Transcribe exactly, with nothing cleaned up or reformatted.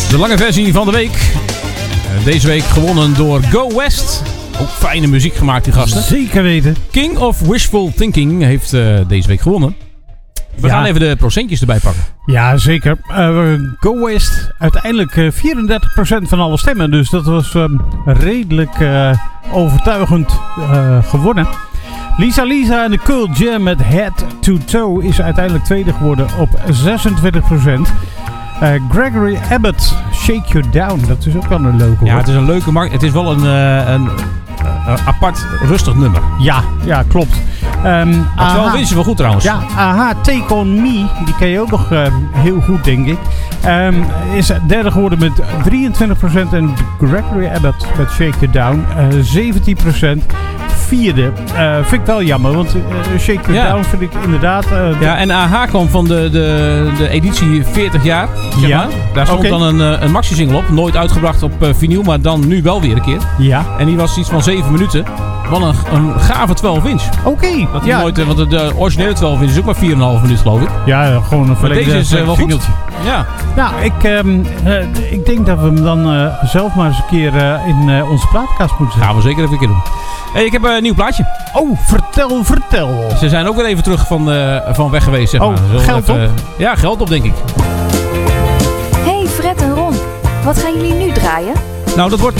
De lange versie van de week. Deze week gewonnen door Go West. Ook fijne muziek gemaakt, die gasten. Zeker weten. King of Wishful Thinking heeft uh, deze week gewonnen. We ja. gaan even de procentjes erbij pakken. Ja, zeker. Uh, Go West, uiteindelijk uh, vierendertig procent van alle stemmen. Dus dat was um, redelijk uh, overtuigend uh, gewonnen. Lisa Lisa en de Cool Jam met Head to Toe is uiteindelijk tweede geworden op zesentwintig procent. Uh, Gregory Abbott, Shake You Down. Dat is ook wel een leuke hoor. Ja, het is een leuke markt. Het is wel een, uh, een uh, apart, rustig nummer. Ja, ja klopt. Um, het wel wist je wel goed trouwens. Ja, Aha, Take On Me. Die ken je ook nog uh, heel goed, denk ik. Um, is derde geworden met drieëntwintig procent. En Gregory Abbott met Shake You Down, uh, zeventien procent. Vierde. Uh, vind ik wel jammer, want uh, Shake You ja. Down vind ik inderdaad... Uh, ja, en A H kwam van de, de, de editie veertig jaar. Zeg ja. maar. Daar stond okay. dan een, een maxi-single op. Nooit uitgebracht op uh, vinyl, maar dan nu wel weer een keer. Ja. En die was iets van zeven minuten. Wat een, een gave twaalf inch. Oké. Okay. Ja. Nooit, want de, de originele twaalf inch is ook maar vier komma vijf minuut, geloof ik. Ja, gewoon een verlengde. Maar deze is uh, wel goed. Ja. Nou, ik, um, uh, ik denk dat we hem dan uh, zelf maar eens een keer uh, in uh, onze plaatkast moeten zetten. Gaan we zeker even een keer doen. Hey, ik heb een nieuw plaatje. Oh, vertel, vertel. Ze zijn ook weer even terug van, uh, van weg geweest, zeg oh, maar. Zullen geld even, op? Ja, geld op, denk ik. Hey Fred en Ron, wat gaan jullie nu draaien? Nou, dat wordt